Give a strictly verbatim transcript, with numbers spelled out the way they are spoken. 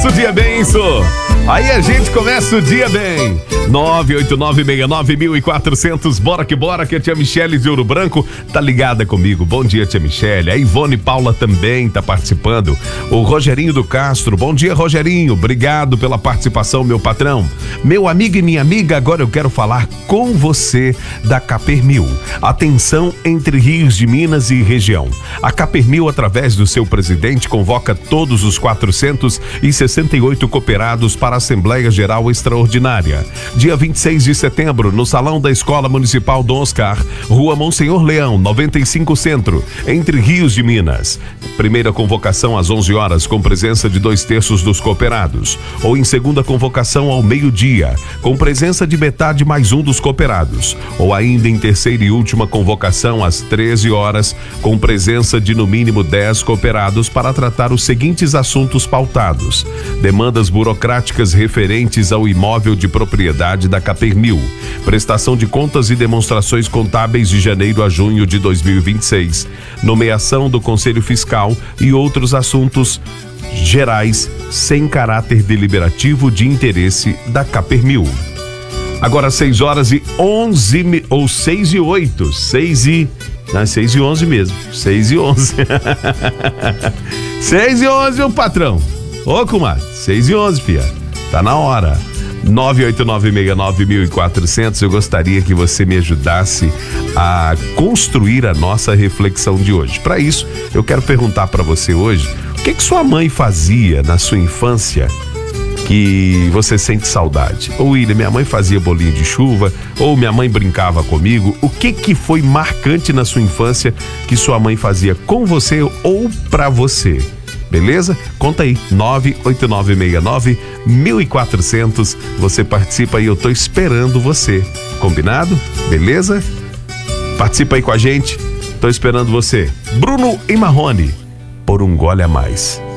começa o dia bem, isso. Aí a gente começa o dia bem. nove oito nove seis nove um quatro zero zero, bora que bora, que a tia Michele de Ouro Branco tá ligada comigo. Bom dia, tia Michele. A Ivone Paula também tá participando. O Rogerinho do Castro, bom dia, Rogerinho. Obrigado pela participação, meu patrão. Meu amigo e minha amiga, agora eu quero falar com você da Capermil. Atenção entre rios de Minas e região. A Capermil, através do seu presidente, convoca todos os quatrocentos e sessenta e oito cooperados para a Assembleia Geral Extraordinária. Dia vinte e seis de setembro, no Salão da Escola Municipal Dom Oscar, Rua Monsenhor Leão, noventa e cinco Centro, Entre Rios de Minas. Primeira convocação às onze horas, com presença de dois terços dos cooperados. Ou em segunda convocação ao meio-dia, com presença de metade mais um dos cooperados. Ou ainda em terceira e última convocação às treze horas, com presença de no mínimo dez cooperados para tratar os seguintes assuntos pautados: demandas burocráticas referentes ao imóvel de propriedade da Capermil, prestação de contas e demonstrações contábeis de janeiro a junho de dois mil e vinte e seis, nomeação do Conselho Fiscal e outros assuntos gerais sem caráter deliberativo de interesse da Capermil. Agora seis horas e onze, ou seis e oito, seis e... Não, seis e onze mesmo, seis e onze. seis e onze, meu patrão. Ô, comadre, seis e onze, fia. Tá na hora. nove oito nove seis nove um quatro zero zero. Eu gostaria que você me ajudasse a construir a nossa reflexão de hoje. Para isso, eu quero perguntar para você hoje: o que que sua mãe fazia na sua infância que você sente saudade? Ou William, minha mãe fazia bolinho de chuva, ou minha mãe brincava comigo. O que que foi marcante na sua infância que sua mãe fazia com você ou pra você? Beleza? Conta aí, nove oito nove seis nove um quatro zero zero. Você participa e eu tô esperando você. Combinado? Beleza? Participa aí com a gente. Tô esperando você. Bruno e Marrone, por um gole a mais.